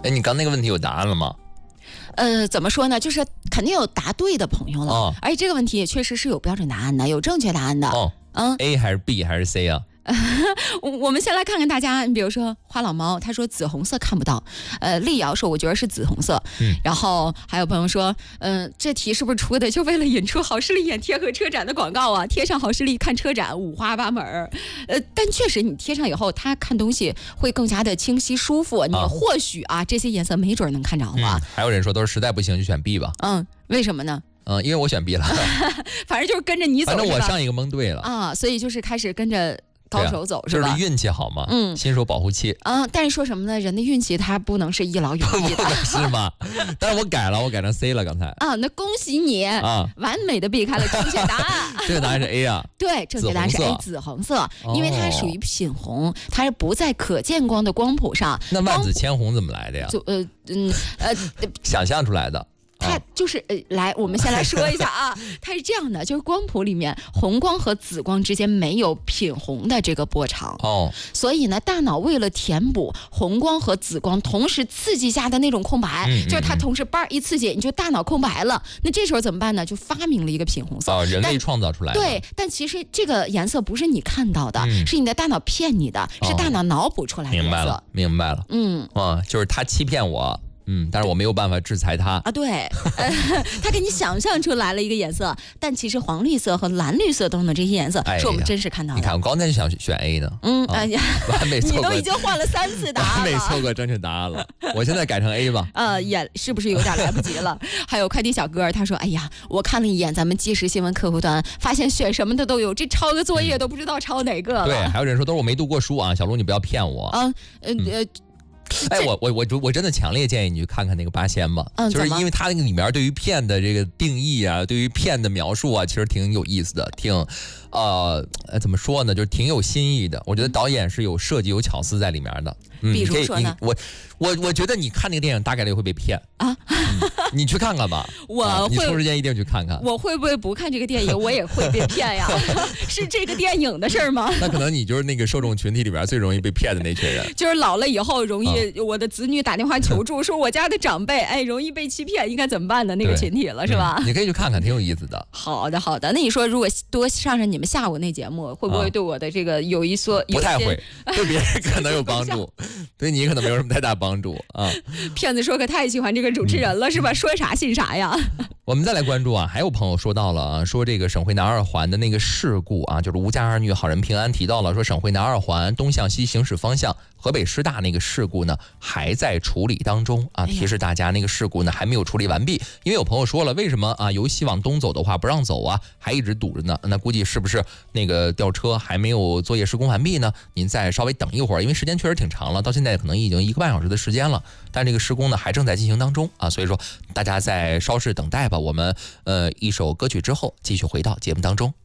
哎，你刚那个问题有答案了吗？ 怎么说呢？就是肯定有答对的朋友了，而且这个问题也确实是有标准答案的，有正确答案的。 A 还是 B 还是 C 啊？ 我们先来看看大家，你比如说花老猫，他说紫红色看不到，丽瑶说我觉得是紫红色，然后还有朋友说，这题是不是出的就为了引出好视力眼贴和车展的广告啊？贴上好视力看车展，五花八门但确实你贴上以后，他看东西会更加的清晰舒服，你或许这些颜色没准能看着了。 还有人说都是实在不行就选 B 吧。 为什么呢？ 因为我选 B 了， 反正就是跟着你走， 反正我上一个蒙对了啊，所以就是开始跟着高手走，是吧？ 就是运气好嘛，新手保护期但是说什么呢？人的运气它不能是一劳永逸的， 是吗？但是我改了，我改成 C 了，刚才那恭喜你完美的避开了正确答案。 这个答案是 A 啊？ 对，正确答案是 A， 紫红色，因为它属于品红，它是不在可见光的光谱上。 那万紫千红怎么来的呀？ 就想象出来的。 它就是来，我们先来说一下它是这样的，就是光谱里面红光和紫光之间没有品红的这个波长所以呢，大脑为了填补红光和紫光同时刺激下的那种空白，就是它同时一刺激，你就大脑空白了。那这时候怎么办呢？就发明了一个品红色人类创造出来的。 对，但其实这个颜色不是你看到的，是你的大脑骗你的，是大脑脑补出来的颜色。 明白了，就是他欺骗我。但是我没有办法制裁他对，他给你想象出来了一个颜色，但其实黄绿色和蓝绿色等等这些颜色是我们真实看到的。 你看，我刚才就想选 A 呢，完美错过， 你都已经换了3次答案了， 完美错过正确答案了。我现在改成 A 吧。 也是不是有点来不及了？还有快递小哥，他说：“哎呀，我看了一眼咱们即时新闻客户端，发现选什么的都有，这抄个作业都不知道抄哪个了。” 对，还有人说都是我没读过书啊，小卢你不要骗我。我真的强烈建议你去看看那个八仙吧，就是因为它那个里面对于骗的这个定义啊，对于骗的描述啊，其实挺有意思的，怎么说呢，就是挺有新意的。我觉得导演是有设计有巧思在里面的。 比如说呢， 我觉得你看那个电影大概率会被骗你去看看吧。你抽时间一定去看看。 我会不会不看这个电影，我也会被骗呀？是这个电影的事儿吗？ 那可能你就是那个受众群体里边最容易被骗的那群人。 就是老了以后容易，我的子女打电话求助，说我家的长辈容易被欺骗，应该怎么办的那个群体了，是吧？ 你可以去看看，挺有意思的。 好的。那你说，如果多上你们下午那节目，会不会对我的这个不太会，对别人可能有帮助，对你可能没有什么太大帮助啊。 骗子说可太喜欢这个主持人了，是吧？说啥信啥呀。 我们再来关注还有朋友说到了说这个省会南二环的那个事故就是无家儿女好人平安，提到了说省会南二环东向西行驶方向河北师大那个事故呢还在处理当中提示大家那个事故呢还没有处理完毕。因为有朋友说了，为什么由西往东走的话不让走还一直堵着呢？那估计是不是那个吊车还没有作业施工完毕呢？您再稍微等一会儿，因为时间确实挺长了，到现在可能已经1个半小时的时间了，但这个施工呢还正在进行当中所以说大家再稍事等待吧。我们一首歌曲之后继续回到节目当中。